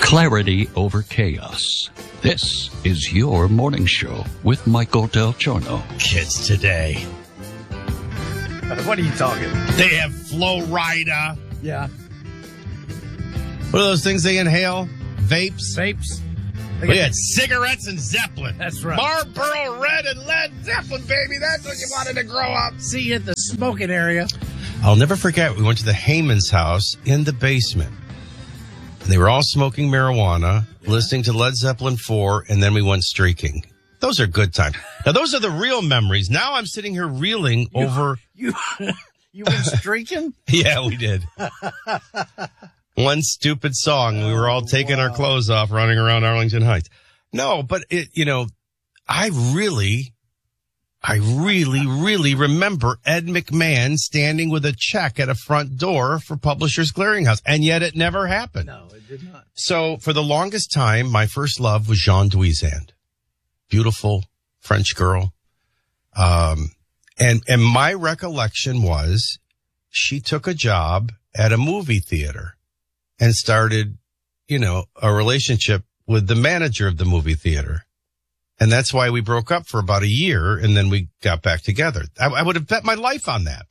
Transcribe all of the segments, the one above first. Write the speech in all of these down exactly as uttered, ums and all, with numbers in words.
Clarity over chaos. This is your morning show with Michael Del Giorno. Kids today. What are you talking? They have Flo Rida. Yeah. What are those things they inhale? Vapes? Vapes. We had cigarettes and Zeppelin. That's right. Marlboro Red and Led Zeppelin, baby. That's what you wanted to grow up. See you at the smoking area. I'll never forget, we went to the Heyman's house in the basement. And they were all smoking marijuana, listening to Led Zeppelin four, and then we went streaking. Those are good times. Now, those are the real memories. Now I'm sitting here reeling You, over... You, you went streaking? Yeah, we did. One stupid song. We were all taking wow. our clothes off, running around Arlington Heights. No, but it, you know, I really, I really, really remember Ed McMahon standing with a check at a front door for Publishers Clearinghouse, and yet it never happened. No, it did not. So for the longest time, my first love was Jean Duizand. Beautiful French girl. Um, and, and my recollection was she took a job at a movie theater and started, you know, a relationship with the manager of the movie theater. And that's why we broke up for about a year, and then we got back together. I, I would have bet my life on that.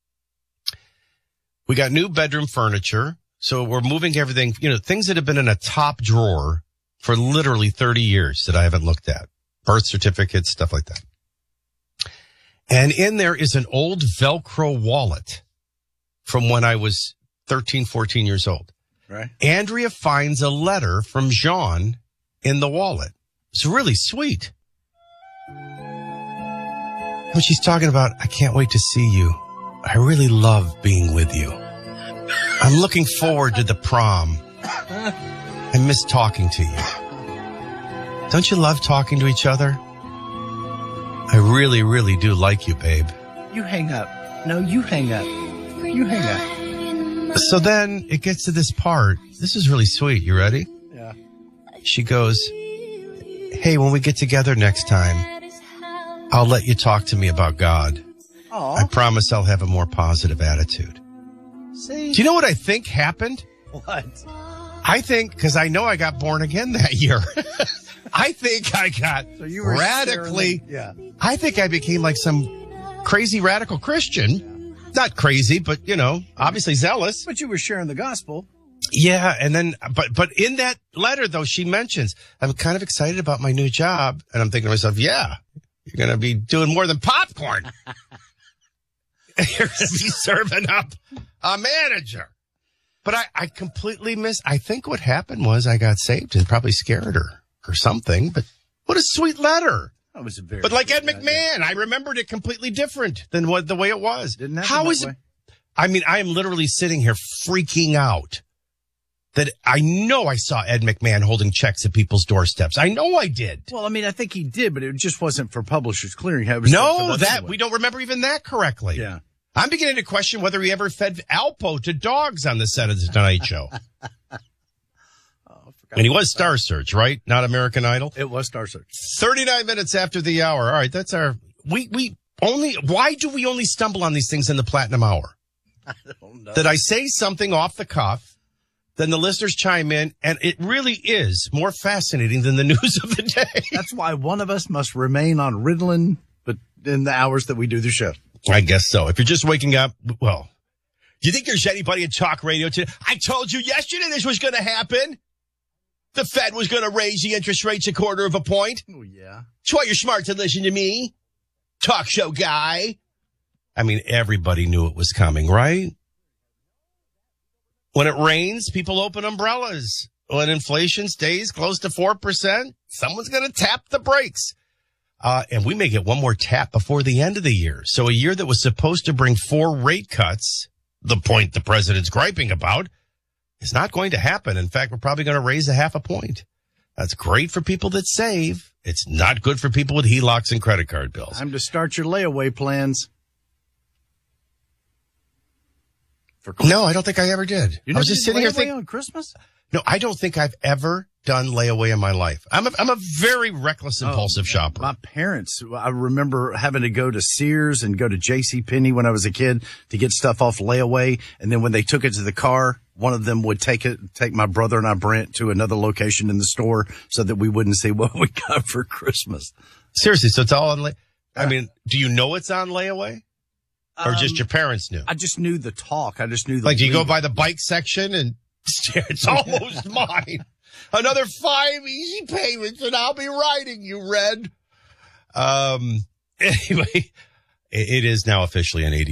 We got new bedroom furniture, so we're moving everything, you know, things that have been in a top drawer for literally thirty years that I haven't looked at. Birth certificates, stuff like that. And in there is an old Velcro wallet from when I was thirteen, fourteen years old. Right. Andrea finds a letter from Jean in the wallet. It's really sweet. When she's talking about, I can't wait to see you. I really love being with you. I'm looking forward to the prom. I miss talking to you. Don't you love talking to each other? I really, really do like you, babe. You hang up. No, you hang up. You hang up. So then it gets to this part. This is really sweet. You ready? Yeah. She goes, hey, when we get together next time, I'll let you talk to me about God. Aww. I promise I'll have a more positive attitude. See? Do you know what I think happened? What? I think, because I know I got born again that year. I think I got so you were radically, yeah. I think I became like some crazy radical Christian. Not crazy, but, you know, obviously zealous. But you were sharing the gospel. Yeah, and then, but but in that letter, though, she mentions, I'm kind of excited about my new job. And I'm thinking to myself, yeah, you're going to be doing more than popcorn. You're going to be serving up a manager. But I, I completely missed, I think what happened was I got saved and probably scared her or something. But what a sweet letter. That was a very But like Ed McMahon, I remembered it completely different than what the way it was. Didn't happen How that is way. it? I mean, I am literally sitting here freaking out that I know I saw Ed McMahon holding checks at people's doorsteps. I know I did. Well, I mean, I think he did, but it just wasn't for Publishers Clearinghouse. No, that we don't remember even that correctly. Yeah. I'm beginning to question whether he ever fed Alpo to dogs on the set of the Tonight Show. And he was Star Search, right? Not American Idol? It was Star Search. thirty-nine minutes after the hour. All right, that's our, we, we only, why do we only stumble on these things in the Platinum Hour? I don't know. That I say something off the cuff, then the listeners chime in, and it really is more fascinating than the news of the day. That's why one of us must remain on Ritalin, but in the hours that we do the show. I guess so. If you're just waking up, well, do you think there's anybody in talk radio today? I told you yesterday this was going to happen. The Fed was going to raise the interest rates a quarter of a point. Oh, yeah. That's why you're smart to listen to me, talk show guy. I mean, everybody knew it was coming, right? When it rains, people open umbrellas. When inflation stays close to four percent, someone's going to tap the brakes. Uh, and we may get one more tap before the end of the year. So a year that was supposed to bring four rate cuts, the point the president's griping about, is not going to happen. In fact, we're probably going to raise a half a point. That's great for people that save. It's not good for people with H E L O Cs and credit card bills. Time to start your layaway plans. for Christmas? No, I don't think I ever did. You I was never just did sitting here layaway thinking, on Christmas? no, I don't think I've ever done layaway in my life. I'm a, I'm a very reckless, impulsive Oh, shopper. My parents, I remember having to go to Sears and go to JCPenney when I was a kid to get stuff off layaway. And then when they took it to the car, one of them would take it, take my brother and I, Brent, to another location in the store so that we wouldn't see what we got for Christmas. Seriously, so it's all on lay. I mean, do you know it's on layaway? Or just Um, your parents knew? I just knew the talk. I just knew the Like, do you go lingo. by the bike section and it's almost mine. Another five easy payments and I'll be riding you, Red. Um, anyway, it, it is now officially an eighty.